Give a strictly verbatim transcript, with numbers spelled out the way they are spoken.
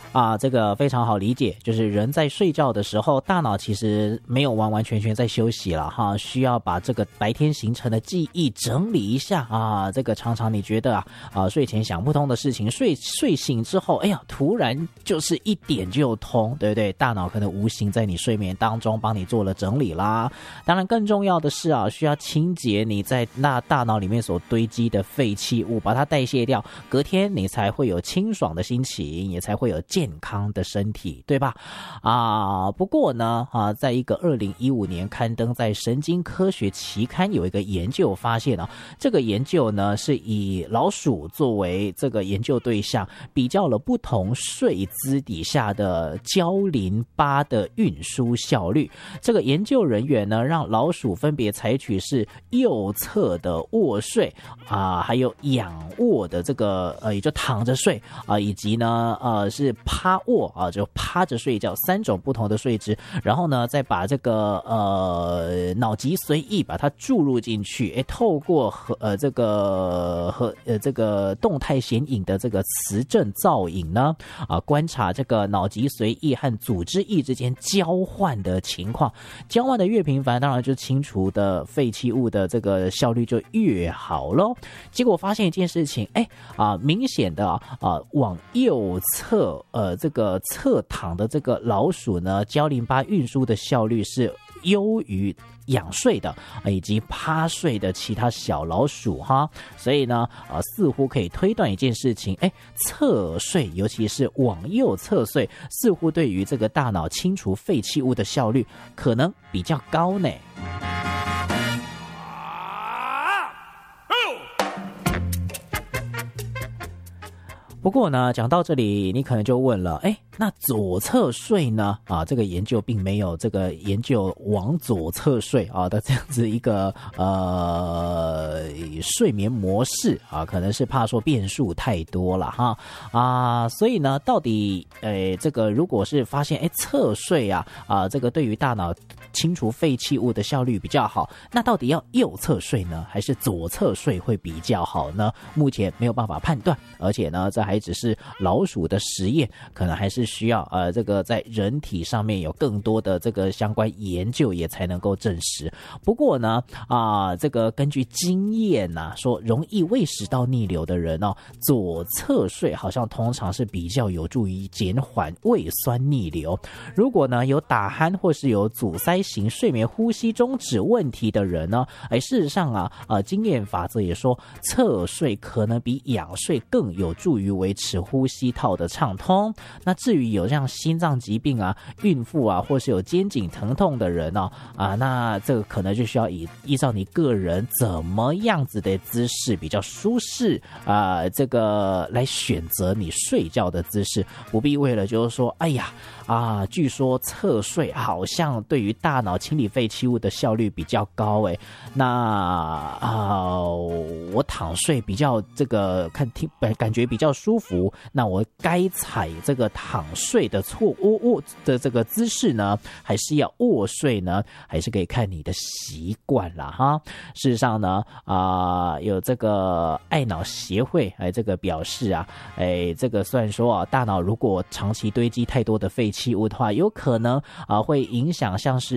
啊，这个非常好理解，就是人在睡觉的时候，大脑其实没有完完全全在休息了哈，需要把这个白天形成的记忆整理一下啊。这个常常你觉得啊啊睡前想不通的事情，睡睡醒之后，哎呀，突然就是一点就通，对不对？大脑可能无形在你睡眠当中帮你做了整理啦。当然，更重要的是啊，需要清洁你在那大脑里面所堆积的废弃物，把它代谢掉，隔天你才会有清爽的心情，也才会有健康的身体，对吧？啊，不过呢，啊，在一个二零一五年刊登在神经科学期刊有一个研究发现啊，这个研究呢是以老鼠作为这个研究对象，比较了不同睡姿底下的胶淋巴的运输效率。这个研究人员呢，让老鼠分别采取是右侧的卧睡啊，还有仰卧的这个呃，也就躺着睡啊，以及呢呃是趴卧啊，就趴着睡觉三种不同的睡姿，然后呢再把这个呃脑脊髓液把它注入进去，诶，透过和呃这个和呃这个动态显影的这个磁振造影呢啊，观察这个脑脊髓液和组织液之间交换的情况，交换的越频繁，当然就清除的废弃物的这个效率就越好咯。结果发现一件事情，哎啊，明显的啊啊往右侧呃这个侧躺的这个老鼠呢，胶淋巴运输的效率是优于仰睡的以及趴睡的其他小老鼠哈，所以呢，呃，似乎可以推断一件事情，哎，侧睡，尤其是往右侧睡，似乎对于这个大脑清除废弃物的效率可能比较高呢。不过呢，讲到这里，你可能就问了，哎，那左侧睡呢？啊，这个研究并没有这个研究往左侧睡啊的这样子一个呃睡眠模式啊，可能是怕说变数太多了哈啊，所以呢，到底诶这个如果是发现哎侧睡啊啊这个对于大脑清除废弃物的效率比较好，那到底要右侧睡呢，还是左侧睡会比较好呢？目前没有办法判断，而且呢，这还只是老鼠的实验，可能还是需要呃这个在人体上面有更多的这个相关研究也才能够证实。不过呢啊、呃、这个根据经验啊，说容易胃食道逆流的人哦，左侧睡好像通常是比较有助于减缓胃酸逆流。如果呢有打鼾或是有阻塞型睡眠呼吸中止问题的人呢，哎，事实上啊呃经验法则也说，侧睡可能比仰睡更有助于维持呼吸道的畅通。那至于有像心脏疾病啊、孕妇啊，或是有肩颈疼痛的人哦，啊，那这个可能就需要以依照你个人怎么样子的姿势比较舒适啊、呃，这个来选择你睡觉的姿势，不必为了就是说，哎呀啊，据说侧睡好像对于大脑清理废弃物的效率比较高诶，那啊，我躺睡比较这个看听感觉比较舒服，那我该采这个躺睡的错卧卧的这个姿势呢，还是要卧睡呢？还是可以看你的习惯啦哈。事实上呢，啊、呃，有这个爱脑协会哎，这个表示啊，哎，这个虽然说啊，大脑如果长期堆积太多的废弃物的话，有可能啊、呃、会影响像是